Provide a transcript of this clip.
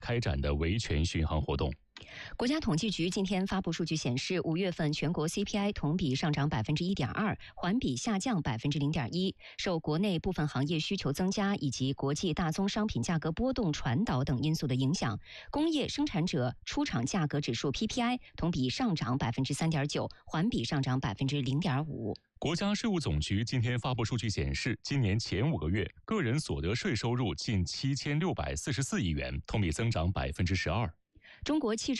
开展的维权巡航活动。 国家统计局今天发布数据显示，5月份全国 CPI 同比上涨 1.2%， 环比下降 0.1%。受国内部分行业需求增加以及国际大宗商品价格波动传导等因素的影响，工业生产者出厂价格指数 PPI 同比上涨 3.9%， 环比上涨 0.5%。 国家税务总局今天发布数据显示，今年前5个月个人所得税收入近7644亿元，同比增长12%。 中国汽车